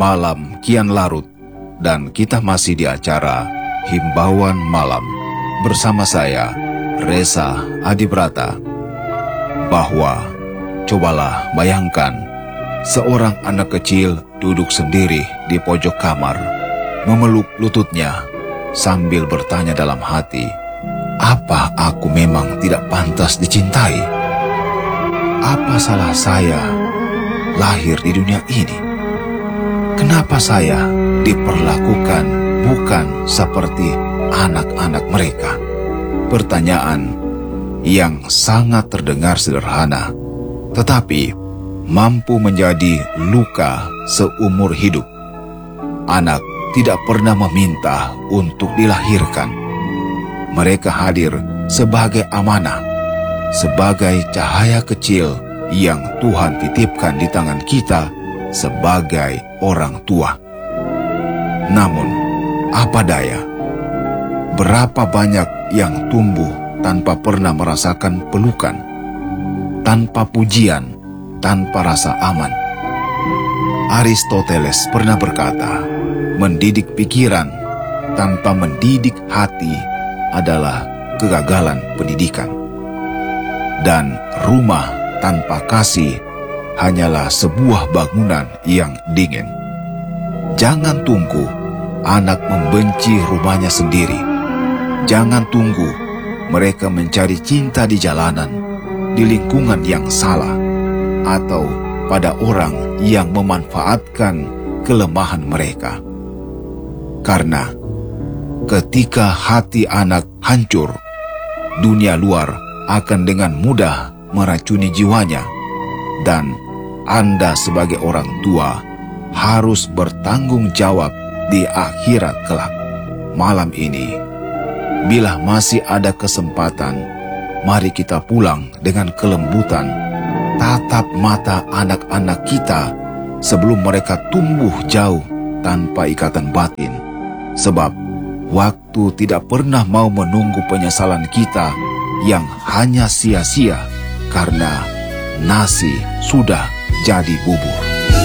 Malam kian larut dan kita masih di acara Himbauan Malam bersama saya, Reza Adibrata. Bahwa cobalah bayangkan seorang anak kecil duduk sendiri di pojok kamar, memeluk lututnya sambil bertanya dalam hati, apa aku memang tidak pantas dicintai? Apa salah saya lahir di dunia ini? Kenapa saya diperlakukan bukan seperti anak-anak mereka? Pertanyaan yang sangat terdengar sederhana, tetapi mampu menjadi luka seumur hidup. Anak tidak pernah meminta untuk dilahirkan. Mereka hadir sebagai amanah, sebagai cahaya kecil yang Tuhan titipkan di tangan kita sebagai orang tua. Namun, apa daya? Berapa banyak yang tumbuh tanpa pernah merasakan pelukan, tanpa pujian, tanpa rasa aman. Aristoteles pernah berkata, mendidik pikiran tanpa mendidik hati adalah kegagalan pendidikan. Dan rumah tanpa kasih hanyalah sebuah bangunan yang dingin. Jangan tunggu anak membenci rumahnya sendiri. Jangan tunggu mereka mencari cinta di jalanan, di lingkungan yang salah, atau pada orang yang memanfaatkan kelemahan mereka. Karena ketika hati anak hancur, dunia luar akan dengan mudah meracuni jiwanya, dan Anda sebagai orang tua harus bertanggung jawab di akhirat kelak. Malam ini, bila masih ada kesempatan, mari kita pulang dengan kelembutan, tatap mata anak-anak kita sebelum mereka tumbuh jauh tanpa ikatan batin. Sebab waktu tidak pernah mau menunggu penyesalan kita yang hanya sia-sia karena nasi sudah jadi bubur.